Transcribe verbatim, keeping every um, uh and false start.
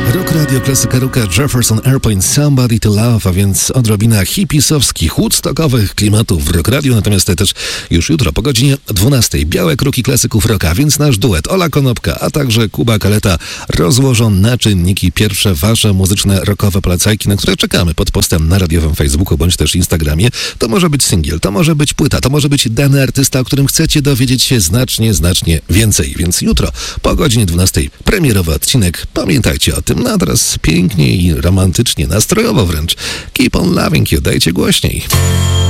Rock Radio, klasyka rocka, Jefferson Airplane, Somebody to Love, a więc odrobina hipisowskich, woodstockowych klimatów w Rock Radio, natomiast też już jutro po godzinie dwunastej białe kruki klasyków rocka, więc nasz duet Ola Konopka, a także Kuba Kaleta rozłożą na czynniki pierwsze wasze muzyczne rockowe polecajki, na które czekamy pod postem na radiowym Facebooku bądź też Instagramie. To może być singiel, to może być płyta, to może być dany artysta, o którym chcecie dowiedzieć się znacznie, znacznie więcej, więc jutro po godzinie dwunastej premierowy odcinek. Pamiętajcie o tym. No a teraz pięknie i romantycznie, nastrojowo wręcz. Keep on loving you, dajcie głośniej.